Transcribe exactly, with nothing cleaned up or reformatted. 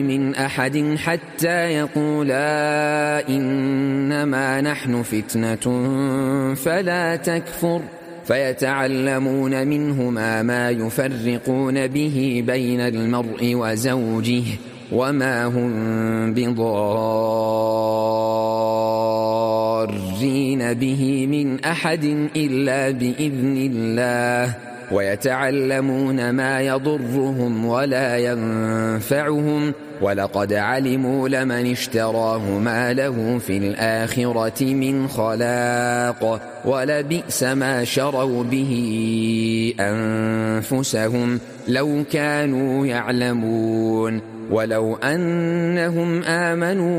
من أحد حتى يقولا إنما نحن فتنة فلا تكفر فيتعلمون منهما ما يفرقون به بين المرء وزوجه وما هم بضارين به من أحد إلا بإذن الله ويتعلمون ما يضرهم ولا ينفعهم ولقد علموا لمن اشتراه ما له في الآخرة من خلاق ولبئس ما شروا به أنفسهم لو كانوا يعلمون ولو أنهم آمنوا